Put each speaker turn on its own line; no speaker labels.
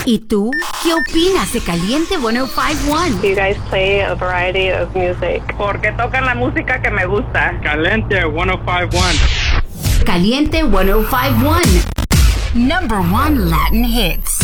¿Y tú? ¿Qué opinas de Caliente 105.1?
You guys play a variety of music.
Porque tocan la música que me gusta.
Caliente 105.1.
Caliente 105.1. Number 1 Latin hits.